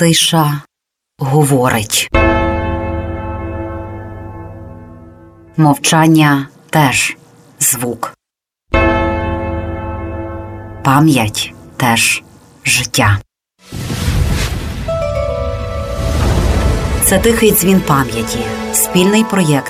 Тиша говорить. Мовчання теж звук. Пам'ять теж життя. Це тихий дзвін пам'яті, спільний проєкт